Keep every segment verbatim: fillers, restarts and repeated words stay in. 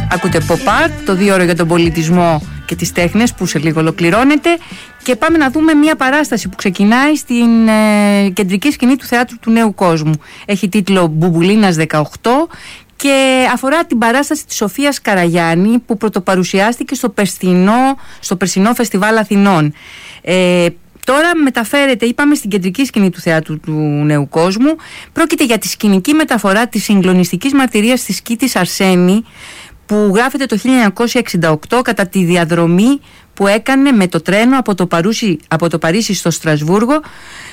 Ακούτε Pop Art, το δύο ώρο για τον πολιτισμό και τις τέχνες που σε λίγο ολοκληρώνεται, και πάμε να δούμε μια παράσταση που ξεκινάει στην ε, κεντρική σκηνή του Θεάτρου του Νέου Κόσμου. Έχει τίτλο Μπουμπουλίνας δεκαοκτώ και αφορά την παράσταση της Σοφίας Καραγιάννη που πρωτοπαρουσιάστηκε στο περσινό, στο περσινό Φεστιβάλ Αθηνών. Ε, Τώρα μεταφέρεται, είπαμε, στην κεντρική σκηνή του Θεάτρου του Νέου Κόσμου. Πρόκειται για τη σκηνική μεταφορά της συγκλονιστικής μαρτυρίας της Κίτης Αρσένη, που γράφεται το χίλια εννιακόσια εξήντα οκτώ κατά τη διαδρομή που έκανε με το τρένο από το, Παρούσι, από το Παρίσι στο Στρασβούργο.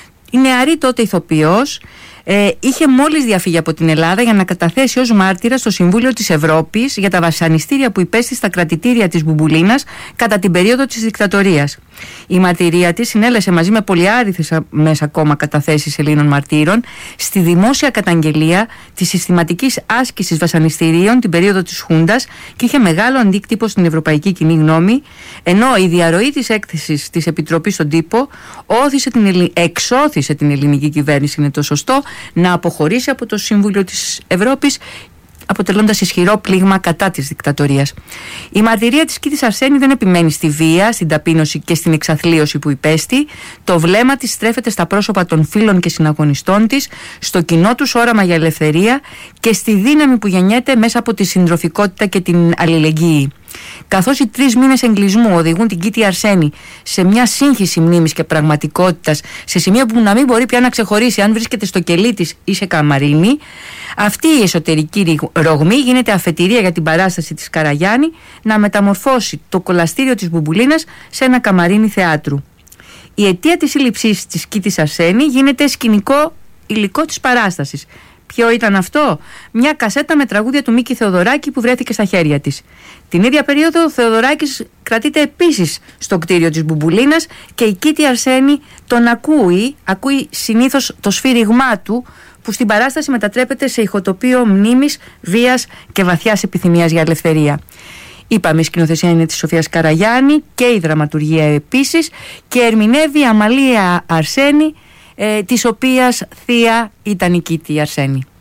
Η νεαρή τότε ηθοποιός ε, είχε μόλις διαφύγει από την Ελλάδα για να καταθέσει ως μάρτυρα στο Συμβούλιο της Ευρώπης για τα βασανιστήρια που υπέστη στα κρατητήρια της Μπουμπουλίνας κατά την περίοδο της δικτατορίας. Η μαρτυρία της συνέλεσε μαζί με πολυάριθμες ακόμα καταθέσεις Ελλήνων μαρτύρων στη δημόσια καταγγελία της συστηματικής άσκησης βασανιστήριων την περίοδο της Χούντας και είχε μεγάλο αντίκτυπο στην ευρωπαϊκή κοινή γνώμη, ενώ η διαρροή της έκθεσης της Επιτροπής στον τύπο όθησε την Ελλη... εξώθησε την ελληνική κυβέρνηση, είναι το σωστό, να αποχωρήσει από το Συμβούλιο της Ευρώπης, αποτελώντας ισχυρό πλήγμα κατά της δικτατορίας. Η μαρτυρία της Κίτης Αρσένη δεν επιμένει στη βία, στην ταπείνωση και στην εξαθλίωση που υπέστη. Το βλέμμα της στρέφεται στα πρόσωπα των φίλων και συναγωνιστών της, στο κοινό τους όραμα για ελευθερία και στη δύναμη που γεννιέται μέσα από τη συντροφικότητα και την αλληλεγγύη. Καθώς οι τρεις μήνες εγκλισμού οδηγούν την Κίτη Αρσένη σε μια σύγχυση μνήμης και πραγματικότητας, σε σημείο που να μην μπορεί πια να ξεχωρίσει αν βρίσκεται στο κελί της ή σε καμαρίνι, αυτή η εσωτερική ρογμή γίνεται αφετηρία για την παράσταση της Καραγιάννη να μεταμορφώσει το κολαστήριο της Μπουμπουλίνας σε ένα καμαρίνι θεάτρου. Η αιτία της σύλληψης της Κίτης Αρσένη γίνεται σκηνικό υλικό της παράστασης. Ποιο ήταν αυτό? Μια κασέτα με τραγούδια του Μίκη Θεοδωράκη που βρέθηκε στα χέρια της. Την ίδια περίοδο ο Θεοδωράκης κρατείται επίσης στο κτίριο της Μπουμπουλίνας και η Κίτη Αρσένη τον ακούει, ακούει συνήθως το σφύριγμά του, που στην παράσταση μετατρέπεται σε ηχοτοπίο μνήμης, βίας και βαθιάς επιθυμίας για ελευθερία. Είπαμε, η σκηνοθεσία είναι της Σοφίας Καραγιάννη και η δραματουργία επίσης, και ερμηνεύει η Αμαλία Αρσένη, ε, της οποίας θεία ήταν η Κίτη Αρσένη.